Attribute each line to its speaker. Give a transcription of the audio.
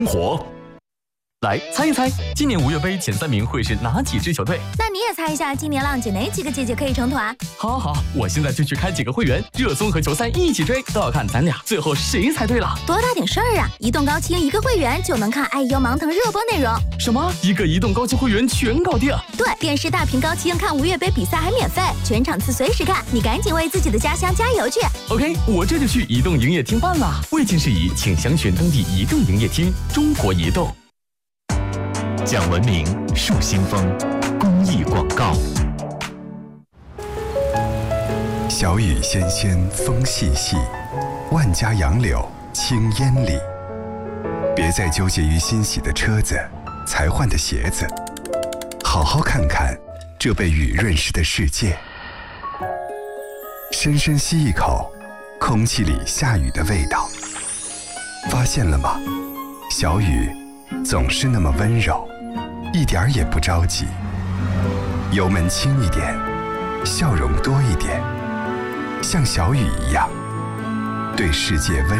Speaker 1: 活。来猜一猜，今年5月杯前3名会是哪几支球队？
Speaker 2: 那你也猜一下，今年浪姐哪几个姐姐可以成团？
Speaker 1: 好，我现在就去开几个会员，热搜和球赛一起追，都要看咱俩最后谁猜对了。
Speaker 2: 多大点事儿啊！移动高清1个会员就能看爱优芒腾热播内容。
Speaker 1: 什么？一个移动高清会员全搞定？
Speaker 2: 对，电视大屏高清看5月杯比赛还免费，全场次随时看，你赶紧为自己的家乡加油去。
Speaker 1: OK， 我这就去移动营业厅办啦。未经事宜，请详询当地移动营业厅。中国移动。
Speaker 3: 讲文明树新风公益广告。
Speaker 4: 小雨纤纤风细细，万家杨柳青烟里。别再纠结于新洗的车子，才换的鞋子，好好看看这被雨润湿的世界。深深吸一口空气里下雨的味道，发现了吗？小雨总是那么温柔，一点儿也不着急。油门轻一点，笑容多一点，像小雨一样，对世界温